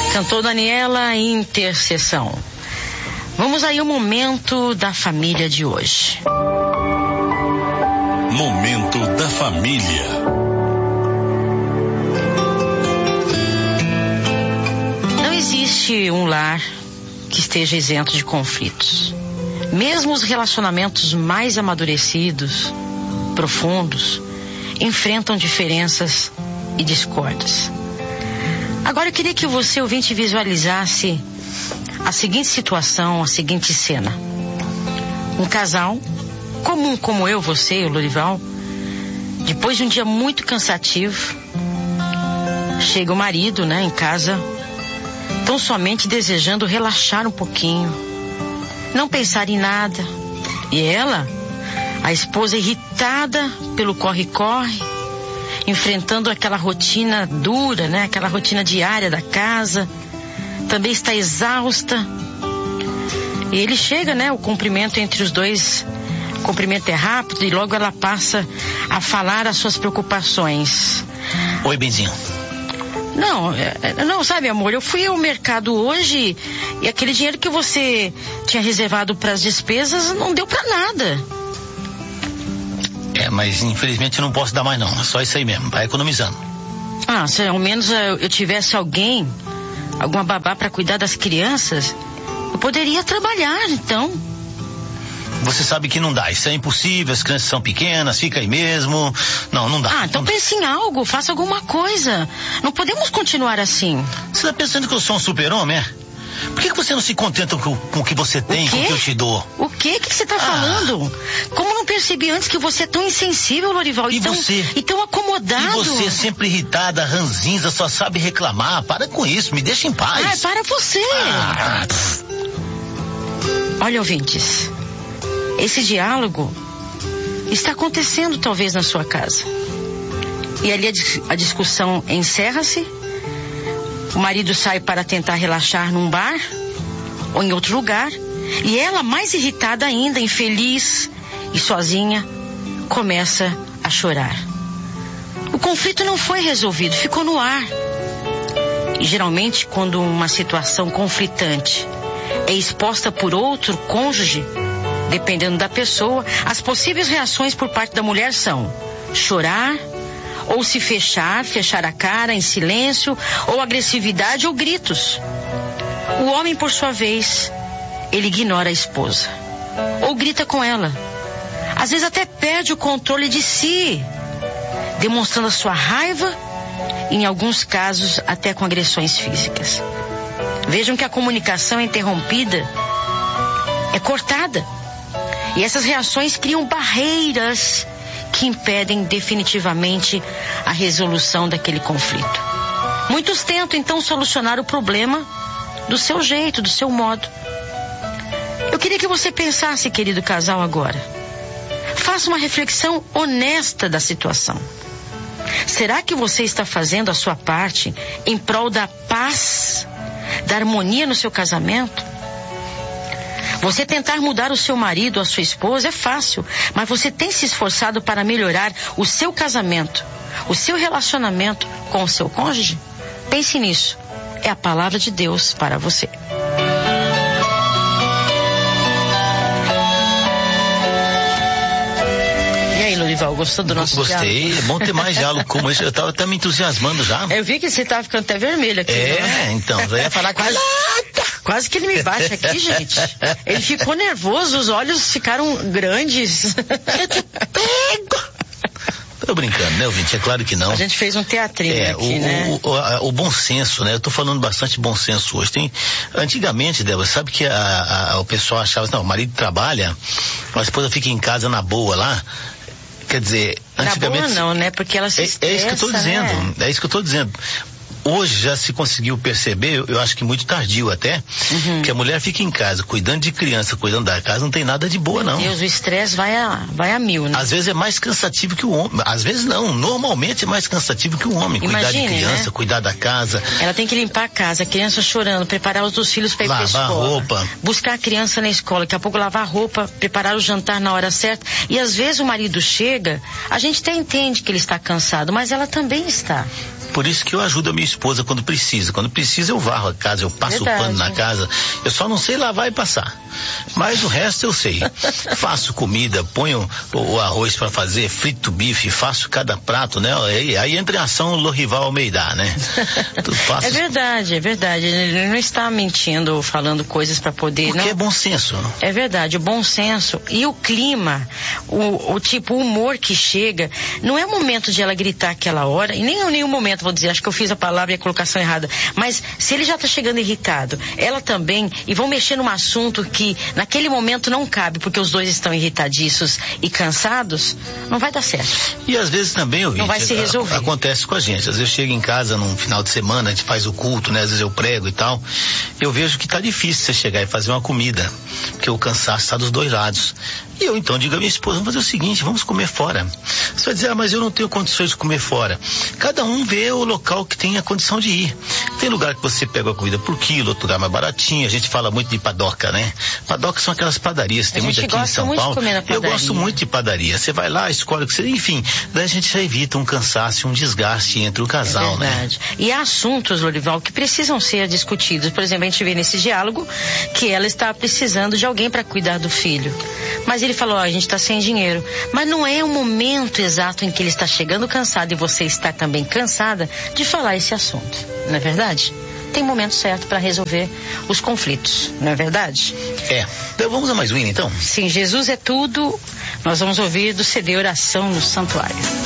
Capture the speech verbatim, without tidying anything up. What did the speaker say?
Cantou Daniela, Intercessão. Vamos aí ao momento da família de hoje. Momento da família. Não existe um lar que esteja isento de conflitos. Mesmo os relacionamentos mais amadurecidos, profundos, enfrentam diferenças e discórdias. Agora eu queria que você, ouvinte, visualizasse a seguinte situação, a seguinte cena. Um casal, comum como eu, você e o Lorival, depois de um dia muito cansativo, chega o marido, né, em casa, tão somente desejando relaxar um pouquinho, não pensar em nada. E ela, a esposa irritada pelo corre-corre, enfrentando aquela rotina dura, né? Aquela rotina diária da casa, também está exausta. E ele chega, né? O cumprimento entre os dois, o cumprimento é rápido e logo ela passa a falar as suas preocupações. Oi, benzinho. Não, não, sabe, amor, eu fui ao mercado hoje e aquele dinheiro que você tinha reservado para as despesas não deu para nada. É, mas infelizmente eu não posso dar mais não, é só isso aí mesmo, vai economizando. Ah, se ao menos eu tivesse alguém, alguma babá para cuidar das crianças, eu poderia trabalhar, então. Você sabe que não dá, isso é impossível, as crianças são pequenas, fica aí mesmo. Não, não dá. Ah, então pense em algo, faça alguma coisa. Não podemos continuar assim. Você tá pensando que eu sou um super-homem, é? Por que, que você não se contenta com, com o que você tem, com o que eu te dou? O quê? O que você tá ah. falando? Como não percebi antes que você é tão insensível, Lorival? E, e tão, você? E tão acomodado. E você sempre irritada, ranzinza, só sabe reclamar. Para com isso, me deixa em paz. Ah, para você. Ah. Olha, ouvintes, esse diálogo está acontecendo talvez na sua casa. E ali a, a discussão encerra-se. O marido sai para tentar relaxar num bar ou em outro lugar. E ela, mais irritada ainda, infeliz e sozinha, começa a chorar. O conflito não foi resolvido, ficou no ar. E geralmente, quando uma situação conflitante é exposta por outro cônjuge, dependendo da pessoa, as possíveis reações por parte da mulher são chorar, ou se fechar, fechar a cara em silêncio, ou agressividade ou gritos. O homem, por sua vez, ele ignora a esposa, ou grita com ela. Às vezes até perde o controle de si, demonstrando a sua raiva, e em alguns casos até com agressões físicas. Vejam que a comunicação é interrompida, é cortada. E essas reações criam barreiras que impedem definitivamente a resolução daquele conflito. Muitos tentam então solucionar o problema do seu jeito, do seu modo. Eu queria que você pensasse, querido casal, agora. Faça uma reflexão honesta da situação. Será que você está fazendo a sua parte em prol da paz, da harmonia no seu casamento? Você tentar mudar o seu marido ou a sua esposa é fácil, mas você tem se esforçado para melhorar o seu casamento, o seu relacionamento com o seu cônjuge? Pense nisso. É a palavra de Deus para você. E aí, Lorival, gostou do nosso Gostei, diálogo? Gostei, é bom ter mais diálogo como esse. Eu estava até me entusiasmando já. Eu vi que você estava ficando até vermelho aqui. É, né? então, já ia falar quase... Quase que ele me bate aqui, gente. Ele ficou nervoso, os olhos ficaram grandes. Eu te pego. Tô brincando, né, ouvinte? É claro que não. A gente fez um teatrinho é, aqui, o, né? O, o, o bom senso, né? Eu tô falando bastante bom senso hoje. Tem, antigamente, Débora, sabe que a, a, o pessoal achava assim, não, o marido trabalha, a esposa fica em casa na boa lá. Quer dizer, antigamente... Na boa não, né? Porque ela se estressa, é, é isso que eu tô dizendo, né? É isso que eu tô dizendo. Hoje já se conseguiu perceber, eu, eu acho que muito tardio até, uhum. que a mulher fica em casa, cuidando de criança, cuidando da casa, não tem nada de boa, Meu não. Deus, o estresse vai a, vai a mil, né? Às vezes é mais cansativo que o homem, às vezes não, normalmente é mais cansativo que o homem. Imagine, cuidar de criança, né? Cuidar da casa. Ela tem que limpar a casa, a criança chorando, preparar os dos filhos para ir para a escola. Lavar a roupa. Buscar a criança na escola, daqui a pouco lavar a roupa, preparar o jantar na hora certa. E às vezes o marido chega, a gente até entende que ele está cansado, mas ela também está. Por isso que eu ajudo a minha esposa quando precisa. Quando precisa eu varro a casa, eu passo Verdade. o pano na casa. Eu só não sei lavar e passar. Mas o resto eu sei. Faço comida, ponho o, o arroz para fazer, frito bife, faço cada prato, né? Aí, aí entra em ação o Lorival Almeida, né? Faço... É verdade, é verdade. Ele não está mentindo, falando coisas para poder... Porque não... é bom senso. É verdade, o bom senso e o clima, o, o tipo, o humor que chega, não é o momento de ela gritar aquela hora, e nem em nenhum momento, vou dizer, acho que eu fiz a palavra e a colocação errada, mas se ele já está chegando irritado, ela também, e vão mexer num assunto que naquele momento não cabe, porque os dois estão irritadiços e cansados, não vai dar certo. E às vezes também, ouvinte, não vai se resolver. Acontece com a gente, às vezes eu chego em casa num final de semana, a gente faz o culto, né, às vezes eu prego e tal, eu vejo que tá difícil você chegar e fazer uma comida, porque o cansaço está dos dois lados. E eu então digo à minha esposa, vamos fazer o seguinte, vamos comer fora. Você vai dizer, ah, mas eu não tenho condições de comer fora. Cada um vê o local que tem a condição de ir. Tem lugar que você pega a comida por quilo, outro lugar mais baratinho. A gente fala muito de padoca, né? Padoca são aquelas padarias, tem muito aqui em São Paulo. Eu gosto muito de padaria. Você vai lá, escolhe o que você... Enfim, daí a gente já evita um cansaço, um desgaste entre o casal, é verdade, né? E há assuntos, Lorival, que precisam ser discutidos. Por exemplo, a gente vê nesse diálogo que ela está precisando de alguém para cuidar do filho. Mas ele falou, ó, a gente está sem dinheiro. Mas não é o momento exato em que ele está chegando cansado e você está também cansada de falar esse assunto. Não é verdade? Tem momento certo para resolver os conflitos, não é verdade? É. Então vamos a mais um, então? Sim, Jesus é tudo. Nós vamos ouvir do C D Oração no Santuário.